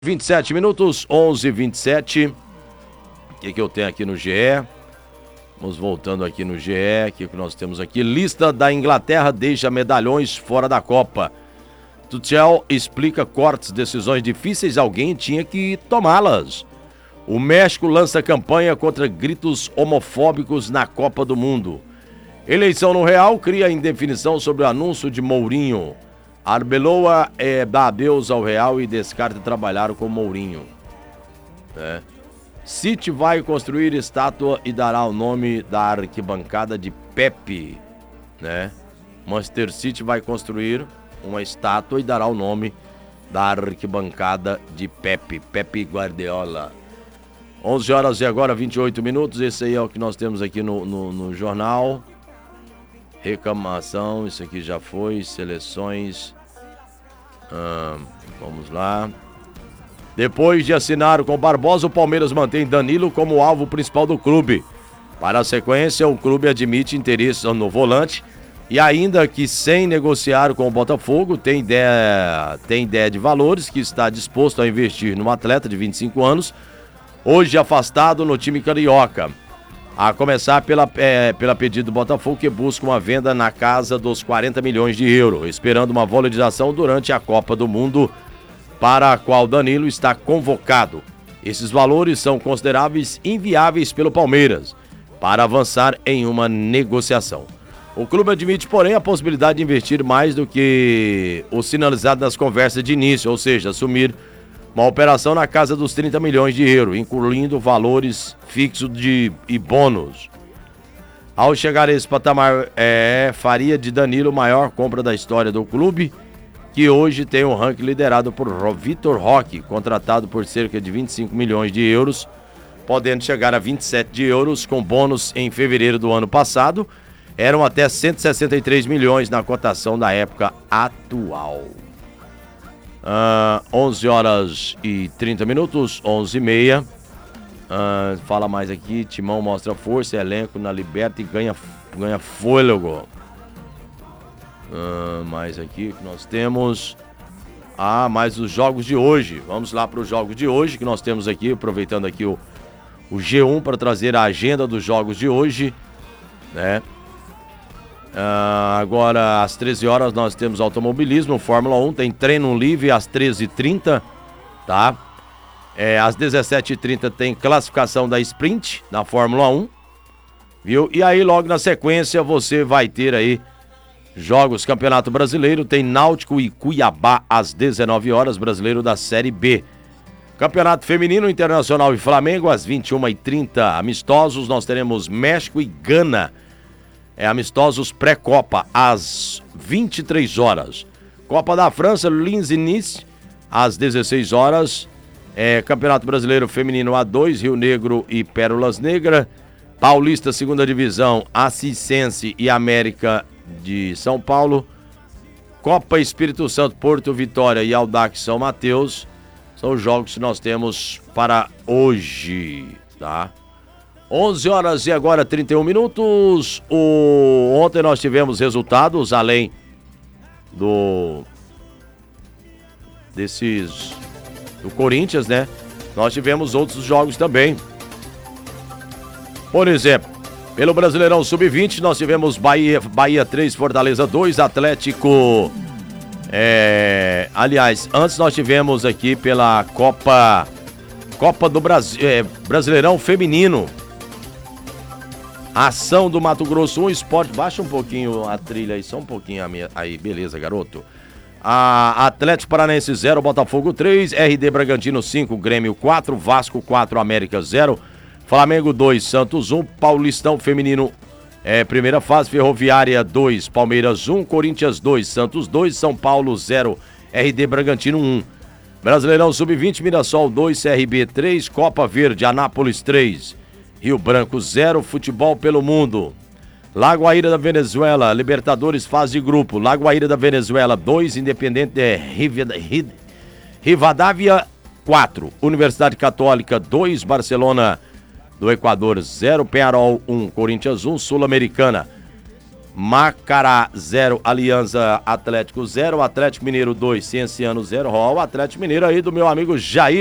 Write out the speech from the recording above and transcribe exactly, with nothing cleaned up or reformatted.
vinte e sete minutos, onze e vinte e sete. O que, que eu tenho aqui no G E? Vamos voltando aqui no G E. O que, que nós temos aqui? Lista da Inglaterra deixa medalhões fora da Copa. Tuchel explica cortes, decisões difíceis, alguém tinha que tomá-las. O México lança campanha contra gritos homofóbicos na Copa do Mundo. Eleição no Real cria indefinição sobre o anúncio de Mourinho. Arbeloa é, dá adeus ao Real e descarta trabalhar com Mourinho. É. City vai construir estátua e dará o nome da arquibancada de Pepe. Né? Manchester City vai construir uma estátua e dará o nome da arquibancada de Pepe. Pepe Guardiola. onze horas e agora vinte e oito minutos. Esse aí é o que nós temos aqui no, no, no jornal. Reclamação, isso aqui já foi. Seleções. Ah, vamos lá. Depois de assinar com Barbosa, o Palmeiras mantém Danilo como alvo principal do clube. Para a sequência, o clube admite interesse no volante e ainda que sem negociar com o Botafogo, tem ideia, tem ideia de valores que está disposto a investir no atleta de vinte e cinco anos, hoje afastado no time carioca. A começar pela, é, pela pedido do Botafogo, que busca uma venda na casa dos quarenta milhões de euros, esperando uma valorização durante a Copa do Mundo, para a qual Danilo está convocado. Esses valores são consideráveis inviáveis pelo Palmeiras, para avançar em uma negociação. O clube admite, porém, a possibilidade de investir mais do que o sinalizado nas conversas de início, ou seja, assumir uma operação na casa dos trinta milhões de euros, incluindo valores fixos de, e bônus. Ao chegar a esse patamar, é, faria de Danilo a maior compra da história do clube, que hoje tem um ranking liderado por Vitor Roque, contratado por cerca de vinte e cinco milhões de euros, podendo chegar a vinte e sete de euros, com bônus em fevereiro do ano passado. Eram até cento e sessenta e três milhões na cotação da época atual. Uh, onze horas e trinta minutos, onze e meia. Uh, fala mais aqui. Timão mostra força, elenco na liberta e ganha, ganha fôlego. Uh, mais aqui que nós temos. Ah, mais os jogos de hoje. Vamos lá para os jogos de hoje que nós temos aqui, aproveitando aqui o, o G um para trazer a agenda dos jogos de hoje, né? Uh, agora às treze horas nós temos automobilismo, Fórmula um, tem treino livre às treze e trinta, tá? É, às dezessete e trinta tem classificação da sprint na Fórmula um, viu? E aí logo na sequência você vai ter aí jogos Campeonato Brasileiro, tem Náutico e Cuiabá às dezenove horas, Brasileiro da Série B. Campeonato Feminino, Internacional e Flamengo às vinte e uma e trinta, amistosos, nós teremos México e Gana. É amistosos pré-Copa, às vinte e três horas. Copa da França, Lins e Nice, às dezesseis horas. É, Campeonato Brasileiro Feminino A dois, Rio Negro e Pérolas Negras. Paulista, segunda divisão, Assistense e América de São Paulo. Copa Espírito Santo, Porto Vitória e Audax São Mateus. São os jogos que nós temos para hoje, tá? onze horas e agora trinta e um minutos. O... Ontem nós tivemos resultados, além do desses do Corinthians, né? Nós tivemos outros jogos também. Por exemplo, pelo Brasileirão sub vinte, nós tivemos Bahia, Bahia três, Fortaleza dois, Atlético... É... Aliás, antes nós tivemos aqui pela Copa... Copa do Brasil... É... Brasileirão Feminino. Ação do Mato Grosso um, Esporte... Baixa um pouquinho a trilha aí, só um pouquinho a minha... Aí, beleza, garoto. A Atlético Paranaense zero, Botafogo três, R D Bragantino cinco, Grêmio quatro, Vasco quatro, América zero, Flamengo dois, Santos um, Paulistão Feminino, é, primeira fase, Ferroviária dois, Palmeiras um, Corinthians dois, Santos dois, São Paulo zero, R D Bragantino um. Brasileirão sub vinte, Mirassol dois, C R B três, Copa Verde, Anápolis três, Rio Branco zero, Futebol pelo Mundo. Lagoaíra da Venezuela, Libertadores fase de grupo, Lagoaíra da Venezuela dois, Independente de Rivadavia quatro, Universidade Católica dois, Barcelona do Equador zero, Peñarol um, Corinthians um, Sul-Americana. Macará zero, Aliança Atlético zero, Atlético Mineiro dois, Cienciano zero, ó, o Atlético Mineiro aí do meu amigo Jair